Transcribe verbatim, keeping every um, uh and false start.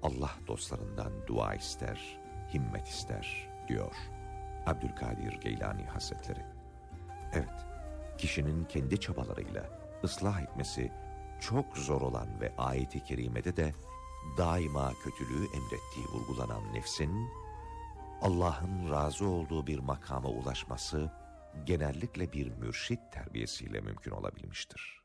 Allah dostlarından dua ister, himmet ister diyor Abdülkadir Geylani Hazretleri. Evet, kişinin kendi çabalarıyla ıslah etmesi çok zor olan ve ayet-i kerimede de daima kötülüğü emrettiği vurgulanan nefsin, Allah'ın razı olduğu bir makama ulaşması genellikle bir mürşit terbiyesiyle mümkün olabilmiştir.